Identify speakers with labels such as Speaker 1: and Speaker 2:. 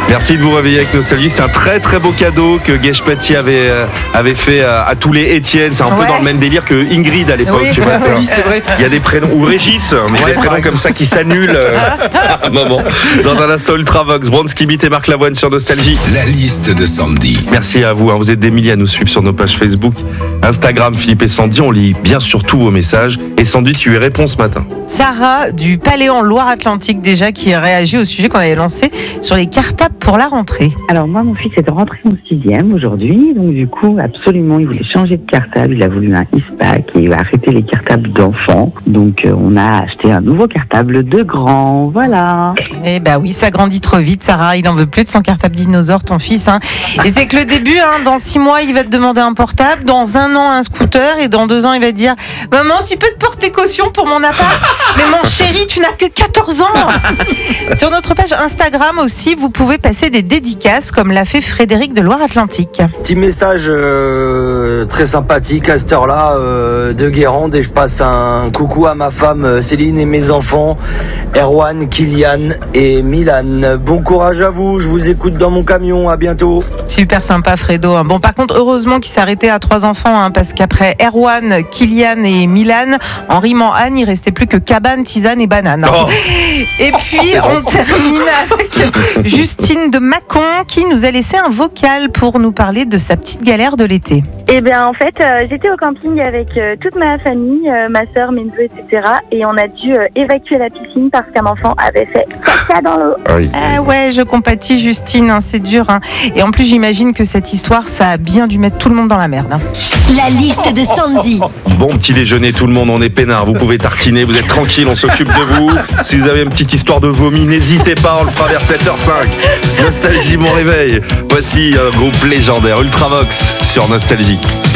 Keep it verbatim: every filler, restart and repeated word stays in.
Speaker 1: Merci de vous réveiller avec Nostalgie. C'est un très très beau cadeau que Guèche Petit avait, euh, avait fait à, à tous les Étienne. C'est un ouais. peu dans le même délire que Ingrid à l'époque.
Speaker 2: Oui,
Speaker 1: tu vois,
Speaker 2: oui c'est vrai.
Speaker 1: Il y a des prénoms, ou Régis, mais ouais, des prénoms comme ça qui s'annulent euh, à un moment. Dans un instant, Ultravox, Bronski Beat et Marc Lavoine sur Nostalgie.
Speaker 3: La liste de Sandy.
Speaker 1: Merci à vous. Hein. Vous êtes des milliers à nous suivre sur nos pages Facebook, Instagram, Philippe et Sandy. On lit bien sûr tous vos messages. Et Sandy, tu y réponds ce matin.
Speaker 2: Sarah du Paléon Loire-Atlantique déjà qui réagit au sujet qu'on avait lancé sur les cartables pour la rentrée.
Speaker 4: Alors moi, mon fils est rentré en sixième aujourd'hui, donc du coup, absolument, il voulait changer de cartable. Il a voulu un ISPAC et il va arrêter les cartables d'enfants. Donc euh, on a acheté un nouveau cartable de grand, voilà.
Speaker 2: Eh ben oui, ça grandit trop vite, Sarah. Il en veut plus de son cartable dinosaure, ton fils. Hein. Et c'est que le début, hein, dans six mois, il va te demander un portable, dans un an, un scooter, et dans deux ans, il va te dire « Maman, tu peux te porter caution pour mon appart ?» Mais mon chéri, tu n'as que quatorze ans. Sur notre page Instagram aussi, vous pouvez passer des dédicaces comme l'a fait Frédéric de Loire-Atlantique.
Speaker 5: Petit message euh, très sympathique à cette heure-là euh, de Guérande et je passe un coucou à ma femme Céline et mes enfants Erwan, Kylian et Milan. Bon courage à vous, je vous écoute dans mon camion, à bientôt.
Speaker 2: Super sympa Fredo. Bon par contre heureusement qu'il s'est arrêté à trois enfants hein, parce qu'après Erwan, Kylian et Milan, en rimant Anne, il restait plus que cabane, tisane et banane.
Speaker 1: Oh.
Speaker 2: Et puis on termine avec Justine de Mâcon qui nous a laissé un vocal pour nous parler de sa petite galère de l'été.
Speaker 6: Eh bien en fait euh, j'étais au camping avec euh, toute ma famille, euh, ma soeur, mes neveux, et cetera. Et on a dû euh, évacuer la piscine parce qu'un enfant avait fait caca dans l'eau.
Speaker 1: Oui.
Speaker 2: Ah ouais, je compatis Justine, hein, c'est dur. Hein. Et en plus j'imagine que cette histoire, ça a bien dû mettre tout le monde dans la merde. Hein.
Speaker 7: La liste de Sandy.
Speaker 1: Bon petit déjeuner tout le monde, on est peinard. Vous pouvez tartiner, vous êtes tranquille, on s'occupe de vous. Si vous avez une petite histoire de vomi, n'hésitez pas, on le fera vers sept heures cinq. Nostalgie, mon réveil. Voici un groupe légendaire, Ultravox sur Nostalgie.